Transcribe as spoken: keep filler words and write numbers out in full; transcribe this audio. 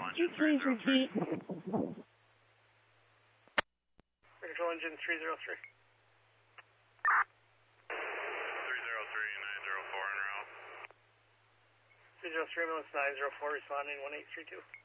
Could you please repeat? Control engine three zero three. three zero three, nine zero four en route. three zero three, ambulance nine zero four, responding one eight three two.